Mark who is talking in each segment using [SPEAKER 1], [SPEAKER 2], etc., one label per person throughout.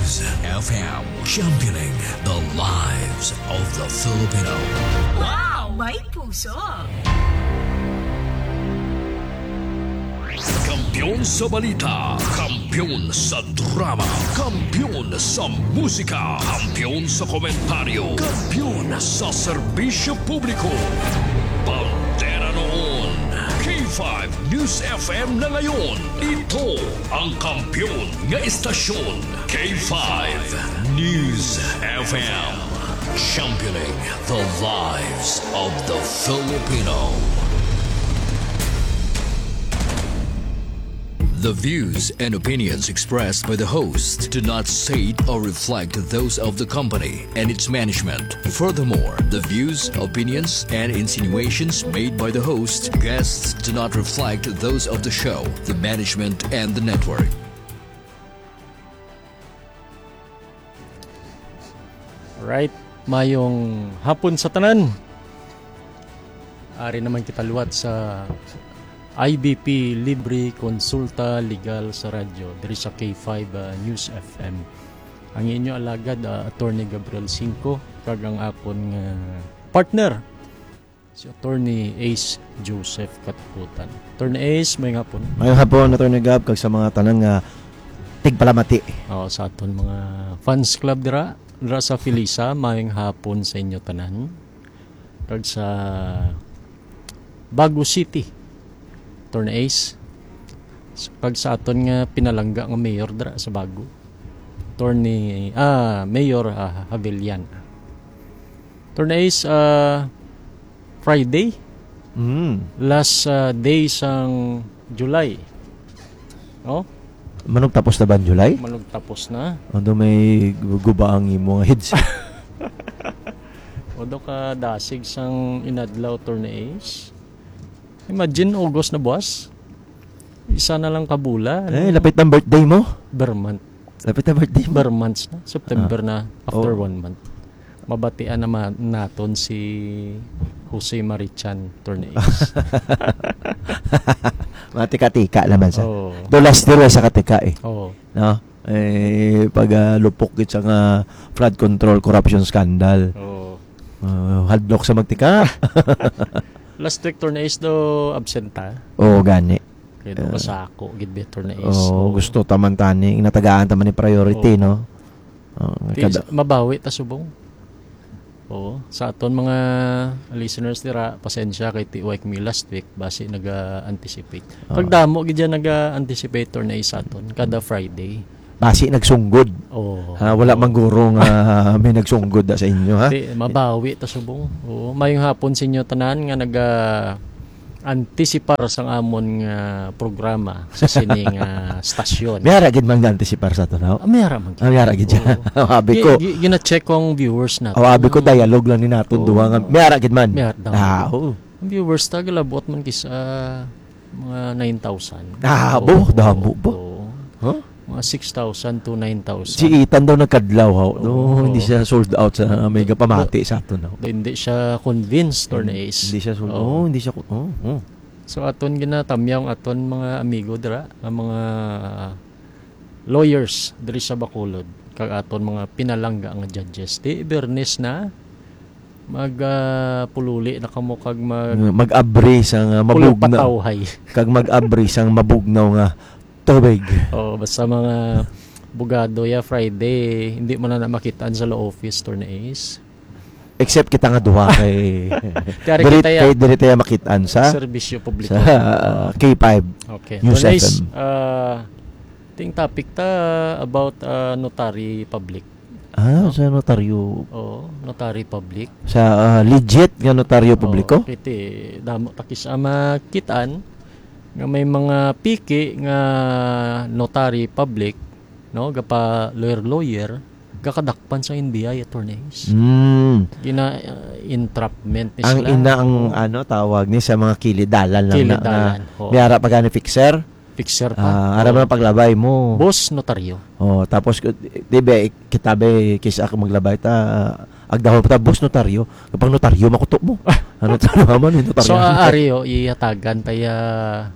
[SPEAKER 1] News FM, championing the lives of the Filipino.
[SPEAKER 2] Wow! May puso!
[SPEAKER 1] Kampiyon sa balita, kampiyon sa drama, kampiyon sa musika, kampiyon sa komentaryo, kampiyon sa serbisyo publiko. Bandera noon, K5 News FM na ngayon. Ito ang kampiyon nga istasyon, K5 News FM. Championing the lives of the Filipino. The views and opinions expressed by the host do not state or reflect those of the company and its management. Furthermore, the views, opinions, and insinuations made by the host, guests do not reflect those of the show, the management, and the network.
[SPEAKER 3] Alright, mayong hapon sa tanan. Ari naman kita luwat sa IBP Libre Konsulta Legal sa radyo diri sa K5 News FM. Ang inyo alagad Attorney Gabriel Cinco kag ang akon partner si Attorney Ace Joseph Kataputan. Attorney Ace, may hapon.
[SPEAKER 4] May hapon Attorney Gab kag sa mga tanang tigpalamati.
[SPEAKER 3] Sa aton mga fans club dira sa Filisa, mayong hapon sa inyo tanan. Kag sa Bago City, Attorney Ace, pag sa aton nga pinalangga nga mayor dra sa Bago, Attorney Mayor Havelian. Attorney Ace, Friday, last day sang July.
[SPEAKER 4] Manong tapos na ba July?
[SPEAKER 3] Manong tapos na.
[SPEAKER 4] Ando may guba ang imo nga heads.
[SPEAKER 3] Odo ka dasig sang inadlaw, Attorney Ace. Imagine, August na buwas. Isa na lang kabula.
[SPEAKER 4] Lapit ng birthday mo.
[SPEAKER 3] Bermonth.
[SPEAKER 4] Lapit na birthday mo.
[SPEAKER 3] Months na. September na. After 1 month. Mabatian naman naton si Jose Marichan, Attorney Ace.
[SPEAKER 4] Matika-tika naman sa.
[SPEAKER 3] Do
[SPEAKER 4] last year sa katika eh. No? Pag lupok it sa flood control corruption scandal. Hadlock sa magtika.
[SPEAKER 3] Last week, Attorney Ace, do absenta.
[SPEAKER 4] Gani.
[SPEAKER 3] Kaya do kasako, gid Attorney Ace.
[SPEAKER 4] Gusto taman-tani. Inatagaan taman ni priority, no?
[SPEAKER 3] Mabawi ta subong. Sa aton mga listeners dira, pasensya kay tiway mi last week base naga-anticipate. Pagdamo gid naga-anticipate, Attorney Ace, sa aton kada Friday.
[SPEAKER 4] Basi nagsunggod. Wala man guro nga may nagsunggod sa inyo, ha?
[SPEAKER 3] Mabawi ta subong. Mayong hapon sa inyo tanan nga antisipar sang amon nga programa sa sining stasyon.
[SPEAKER 4] Mayara gid man antisipar sa to, no?
[SPEAKER 3] Mayara man.
[SPEAKER 4] Mayara gid. Abi ko.
[SPEAKER 3] Gina-check kong viewers nato.
[SPEAKER 4] Abi ko dialogue lang ni naton duwa nga. Mayara gid man.
[SPEAKER 3] Ang viewers ta galabot man kisa mga 9,000.
[SPEAKER 4] Dabo ba?
[SPEAKER 3] Mga 6,000 to 9,000.
[SPEAKER 4] Si Ethan daw nagkadlaw. Hindi siya sold out sa mega pamati sa aton.
[SPEAKER 3] Hindi siya convinced, Attorney Ace.
[SPEAKER 4] Hindi siya sold hindi siya.
[SPEAKER 3] So aton ginatamyaw aton mga amigo dira, mga lawyers diri sa Bacolod, kag aton mga pinalangga nga judges. Di Bernes na pululi na kamo kag
[SPEAKER 4] mag-abri sang mabugnaw. Kag mag-abri sang mabugnaw nga tubig.
[SPEAKER 3] Basta mga bugado Friday, hindi mo na makitaan sa law office, Attorney Ace.
[SPEAKER 4] Except kita nga duha kay diri tayo makitaan sa
[SPEAKER 3] serbisyo publiko.
[SPEAKER 4] Sa K5.
[SPEAKER 3] Okay.
[SPEAKER 4] News
[SPEAKER 3] Attorney Ace,
[SPEAKER 4] FM.
[SPEAKER 3] ting topic ta about notary public.
[SPEAKER 4] Sa notaryo.
[SPEAKER 3] Notary public.
[SPEAKER 4] Sa legit nga notaryo publiko?
[SPEAKER 3] Kiti damo takis makitaan nga may mga piki nga notary public, no, gapa lawyer kakadakpan sa NBI, Attorney Ace. Entrapment ni sila.
[SPEAKER 4] Ang ina ang tawag ni sa mga kilidalan lang na mayara pagani fixer pa. Aram na paglabay mo.
[SPEAKER 3] Boss notaryo.
[SPEAKER 4] Tapos dibe kitabe kisa ako maglabay ta agdahon pa ta boss notaryo. Kapag notaryo makuto mo. Ano naman yung notaryo?
[SPEAKER 3] So ariyo iyatagan taya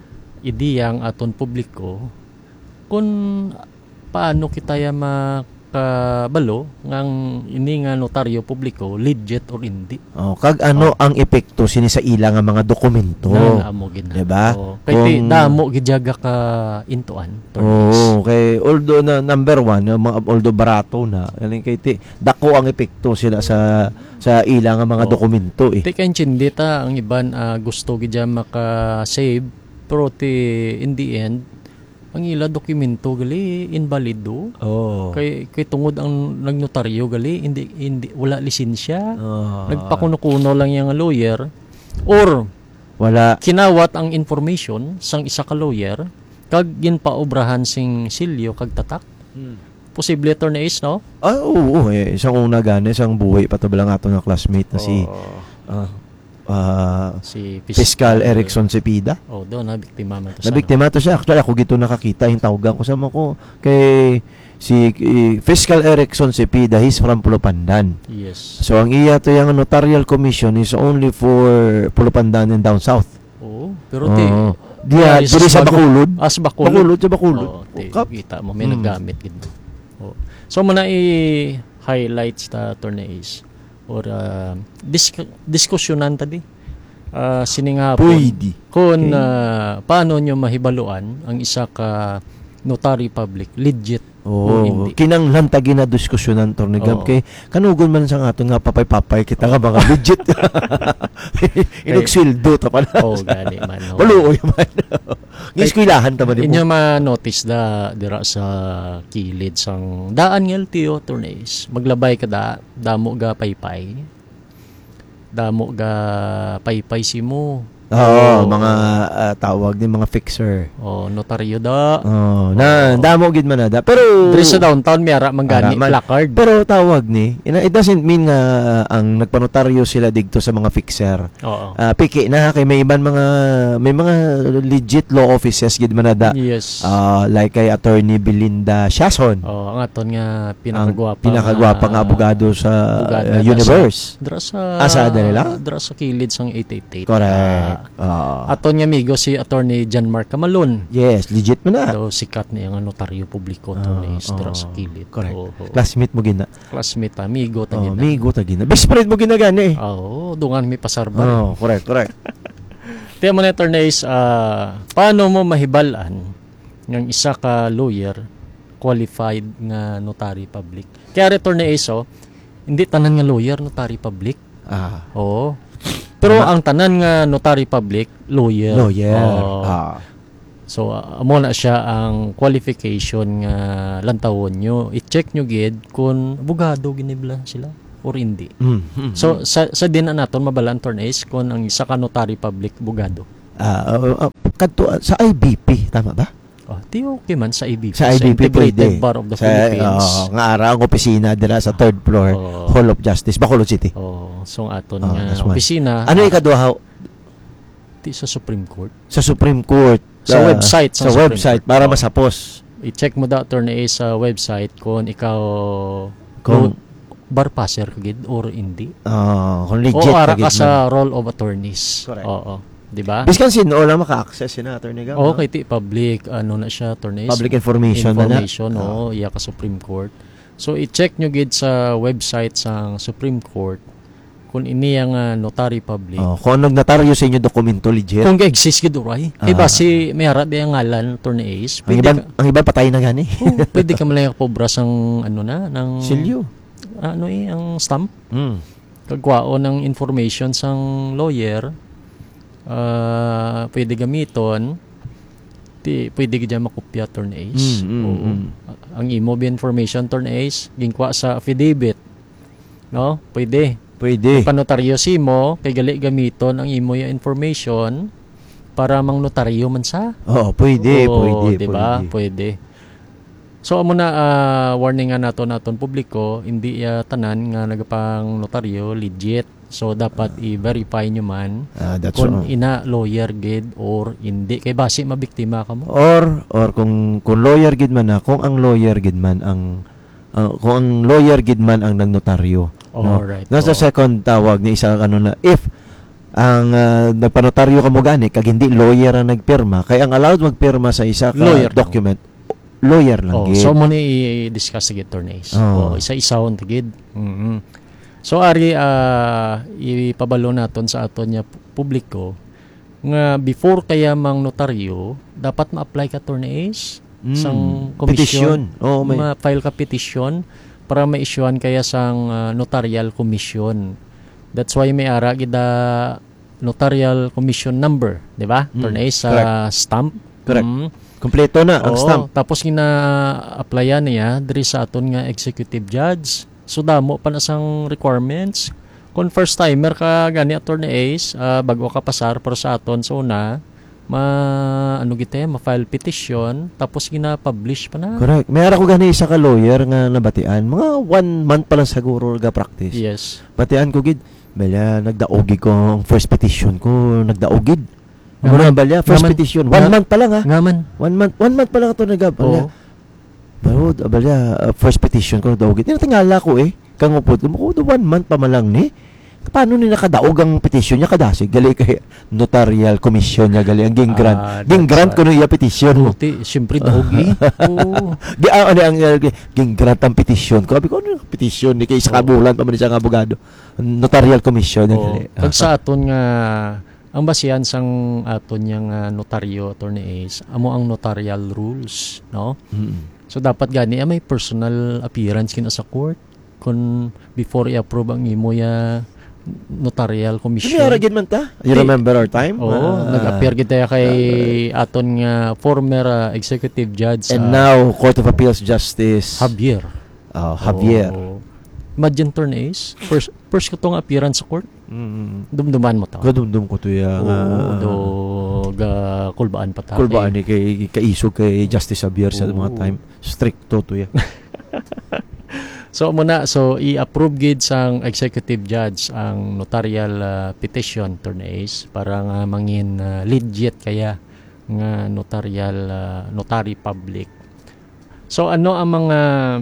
[SPEAKER 3] idiyang aton publiko kung paano kita makabalo ngang ini nga notaryo publiko legit or hindi.
[SPEAKER 4] Kag ano ang epekto sini sa ila nga mga dokumento.
[SPEAKER 3] Amo gina.
[SPEAKER 4] Diba?
[SPEAKER 3] Kay damo gidyaga ka intuan.
[SPEAKER 4] Kay although na number one, mga although barato na, kay dako ang epekto sila sa ila nga mga dokumento eh.
[SPEAKER 3] Ti kay chindita ang iban gusto gidya maka-save pero in the end ang ila dokumento gali invalido. Kay tungod ang nagnotaryo gali hindi wala lisensya. Nagpakuno-kuno lang yang lawyer or
[SPEAKER 4] wala
[SPEAKER 3] kinawat ang information sang isa ka lawyer kag ginpaobrahan sing silyo kag tatak. Posible attorney is no?
[SPEAKER 4] Oo, isang una gani isang buhay patubalang ato nga classmate na si Fiscal Erickson Cepeda.
[SPEAKER 3] Doon nabiktima man to.
[SPEAKER 4] Nabiktima to siya. Actually, ako gito nakakita yung tawagan ko sa mo ko kay si Fiscal Erickson Cepeda, he's from Pulupandan.
[SPEAKER 3] Yes.
[SPEAKER 4] So, ang iya to yung notarial commission is only for Pulupandan and down south.
[SPEAKER 3] Pero
[SPEAKER 4] diri sa Bacolod.
[SPEAKER 3] Bacolod.
[SPEAKER 4] Bacolod.
[SPEAKER 3] Kita mo, may naggamit gid. So, muna i-highlights ta attorneys or diskusyonan tadi siningapon
[SPEAKER 4] pwede
[SPEAKER 3] kung paano nyo mahibaluan ang isa ka notary public legit o hindi.
[SPEAKER 4] Kinanglan tagi na diskusyonan tornigam kay kanugon man sa aton nga papay-papay kita nga mga legit inugsildo ta pala
[SPEAKER 3] gani man
[SPEAKER 4] maluoy man giskwelahan ta ba di mo
[SPEAKER 3] inyo ma-notice dira sa kilid sang daan ng LTO attorneys maglabay ka damo ga paypay si mo
[SPEAKER 4] mga tawag din mga fixer.
[SPEAKER 3] Notaryo da.
[SPEAKER 4] Damo gid man na. Pero
[SPEAKER 3] diri sa downtown may ara manggani placard.
[SPEAKER 4] Pero tawag ni, it doesn't mean nga ang nagpanotaryo sila digto sa mga fixer. Piki na kay may mga legit law offices gid man na.
[SPEAKER 3] Yes.
[SPEAKER 4] Like kay Attorney Belinda Shason.
[SPEAKER 3] Ang aton nga
[SPEAKER 4] pinakagwapa nga abogado sa universe.
[SPEAKER 3] Dira sa dira sa kilid sang 888.
[SPEAKER 4] Correct.
[SPEAKER 3] Aton nga amigo si Attorney John Mark Camalon.
[SPEAKER 4] Yes, legit mo na.
[SPEAKER 3] So, sikat niya nga notaryo publiko attorney dira sa kilid.
[SPEAKER 4] Correct. Classmate mo gina.
[SPEAKER 3] Classmate amigo ta gina.
[SPEAKER 4] Amigo ta gina. Best friend mo gina gani.
[SPEAKER 3] Dungan mi pasarbar.
[SPEAKER 4] Correct.
[SPEAKER 3] Tiyan mo na attorneys, paano mo mahibalan ng isa ka lawyer qualified nga notary public? Kaya attorneys, hindi tanan nga lawyer notary public. Pero ang tanan nga notary public lawyer. So amo na siya ang qualification nga lantawon nyo. I-check nyo gid kung abogado ginibla sila or hindi. So sa din naton mabalan attorneys kung ang isa ka notary public abogado.
[SPEAKER 4] Kadto sa IBP tama ba?
[SPEAKER 3] Okay man sa IBP.
[SPEAKER 4] Sa IBP
[SPEAKER 3] Integrated Bar of the Philippines.
[SPEAKER 4] Nga ara ang opisina dira sa 3rd floor Hall of Justice Bacolod City.
[SPEAKER 3] So aton nga opisina.
[SPEAKER 4] Ano ikaduha?
[SPEAKER 3] Sa Supreme Court.
[SPEAKER 4] Sa Supreme Court.
[SPEAKER 3] Sa website.
[SPEAKER 4] Sa website para masapos.
[SPEAKER 3] I-check mo da attorney sa website kung ikaw bar passer kagid or hindi.
[SPEAKER 4] Kung legit
[SPEAKER 3] ara ka sa roll of attorneys.
[SPEAKER 4] Correct.
[SPEAKER 3] Diba?
[SPEAKER 4] Biskan sino lang maka-access yun na attorney Gam.
[SPEAKER 3] Okay, public na siya attorneys.
[SPEAKER 4] Public information
[SPEAKER 3] na. Iya ka Supreme Court. So i-check nyo gid sa website sang Supreme Court kung ini ang notary public.
[SPEAKER 4] Kung nagnotaryo sa inyo dokumento legit.
[SPEAKER 3] Kung exist gid uray. Kay base may harap ang ngalan attorney Ace.
[SPEAKER 4] Ang iban patay na gani.
[SPEAKER 3] Pwede ka malay pobra sang ng
[SPEAKER 4] silyo.
[SPEAKER 3] Ang stamp. Kagwao ng information sang lawyer. Pwede gamiton pwede gid makopya attorney Ace. Ang imo information attorney Ace gingkwa sa affidavit pwede panotaryo mo kay gali gamiton ang imo ya information para mang notaryo man sa
[SPEAKER 4] pwede
[SPEAKER 3] diba pwede. So amo na warning nga naton publiko hindi tanan nga nagapang notaryo legit. So dapat i-verify nyo man kung ina lawyer gid or hindi kay base mabiktima ka mo.
[SPEAKER 4] Or kung lawyer gid man kung ang lawyer gid man ang nagnotaryo.
[SPEAKER 3] Alright.
[SPEAKER 4] Nasa second tawag ni isa na if ang nagpanotaryo ka mo gani kag hindi lawyer ang nagpirma kay ang allowed magpirma sa isa ka document lawyer lang gid.
[SPEAKER 3] So mo ni i-discuss gid attorneys. Isa-isahon gid. So ari ipabalo naton sa aton nya publiko nga before kaya mang notaryo dapat ma-apply ka attorneys sang commission. Ma-file ka petition para ma-issuean kaya sang notarial commission. That's why may ara gida notarial commission number, di ba? Attorneys sa stamp.
[SPEAKER 4] Correct. Kompleto na ang stamp.
[SPEAKER 3] Tapos gina-applyan niya diri sa aton nga executive judge. So damo pa na sang requirements. Kung first timer ka gani Attorney Ace, bago ka pasar pero sa aton sa una, ma-file petition tapos gina-publish pa na.
[SPEAKER 4] Correct. May ara ko gani isa ka lawyer nga nabatian. Mga 1 month pa lang siguro ga practice.
[SPEAKER 3] Yes.
[SPEAKER 4] Batian ko gid. Bala nagdaogi ko ang first petition ko, nagdaogid. Ano ba first petition? 1 month pa lang ha.
[SPEAKER 3] Ngaman.
[SPEAKER 4] 1 month pa lang ito nagabala. Pero first petition ko nagdaogid. Tinatingala ko kang upod ko 1 month pa malang ni. Paano ni nakadaog ang petition niya kadasig? Gali kay notarial commission niya gali ang ging grant. Ging grant ko no iya petition mo.
[SPEAKER 3] Siyempre daogi.
[SPEAKER 4] Ang ging grant ang petition ko. Abi ko ano petition ni kay sa kabulan pa man siya nga abogado. Notarial commission gali.
[SPEAKER 3] Pag sa aton nga ang basihan sang aton yang notaryo Attorney Ace, amo ang notarial rules, no? So dapat gani may personal appearance kina sa court kun before i-approve ang imo ya notarial commission.
[SPEAKER 4] Ano man ta? You remember our time?
[SPEAKER 3] Nag-appear kita kay aton nga former executive judge
[SPEAKER 4] and now Court of Appeals Justice
[SPEAKER 3] Javier.
[SPEAKER 4] Javier.
[SPEAKER 3] Imagine Attorney Ace, first ko tong appearance sa court. Dumduman mo ta.
[SPEAKER 4] Dumdum ko to ya.
[SPEAKER 3] Kulbaan pa ta.
[SPEAKER 4] Kulbaan ni kay kaisog kay Justice Javier sa mga time. Stricto to ya.
[SPEAKER 3] So i-approve gid sang executive judge ang notarial petition Attorney Ace para nga mangin legit kaya nga notary public. So ano ang mga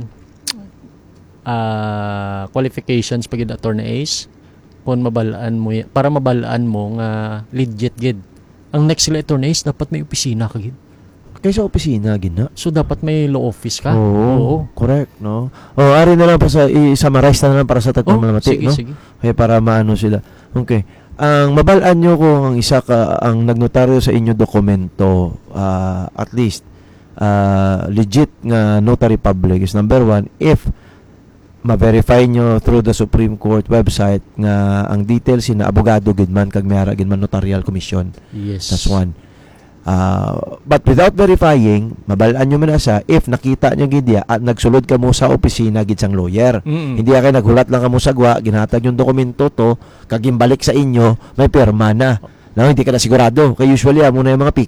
[SPEAKER 3] qualifications pagid Attorney Ace kung mabalaan mo para mabalaan mo nga legit gid. Ang next sila Attorney Ace dapat may opisina ka gid.
[SPEAKER 4] Kaysa opisina gina.
[SPEAKER 3] So dapat may law office ka.
[SPEAKER 4] Oo. Correct, no. Ari na lang para sa i-summarize na lang para sa tatlong malamati, no.
[SPEAKER 3] Sige.
[SPEAKER 4] Kaya para maano sila. Okay. Ang mabalaan nyo kung ang isa ka ang nagnotaryo sa inyo dokumento at least legit nga notary public is number 1 if ma-verify nyo through the Supreme Court website nga ang details sina abogado gid man kag mayara gid man notarial commission.
[SPEAKER 3] Yes.
[SPEAKER 4] That's 1. But without verifying, mabalaan nyo man sa if nakita nyo gid at nagsulod ka mo sa opisina gid sang lawyer. Hindi kay naghulat lang ka mo sa gwa, ginhatag yung dokumento to, kagimbalik sa inyo, may pirma na. Hindi ka na sigurado. Kaya usually, muna yung mga